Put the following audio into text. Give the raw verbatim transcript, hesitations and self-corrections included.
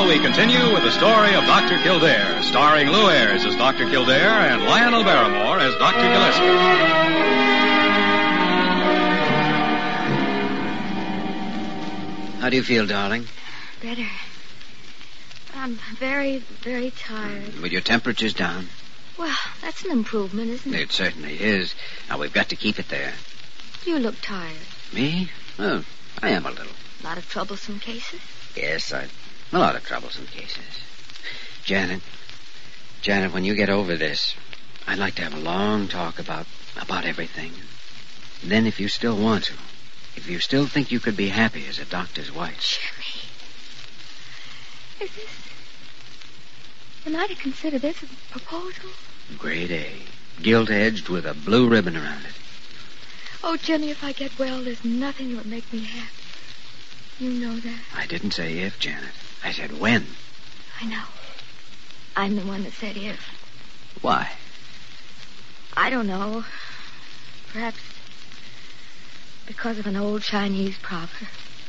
now we continue with the story of Doctor Kildare, starring Lou Ayres as Doctor Kildare and Lionel Barrymore as Doctor Gillespie. How do you feel, darling? Better. I'm very, very tired. With your temperature's down? Well, that's an improvement, isn't it? It certainly is. Now, we've got to keep it there. You look tired. Me? Oh, I am a little. A lot of troublesome cases? Yes, I've a lot of troublesome cases. Janet, Janet, when you get over this, I'd like to have a long talk about about everything. And then if you still want to, if you still think you could be happy as a doctor's wife. Jimmy. Is this... Am I to consider this a proposal? Grade A. Gilt-edged with a blue ribbon around it. Oh, Jimmy, if I get well, there's nothing that would make me happy. You know that. I didn't say if, Janet. I said when. I know. I'm the one that said if. Why? I don't know. Perhaps because of an old Chinese proverb.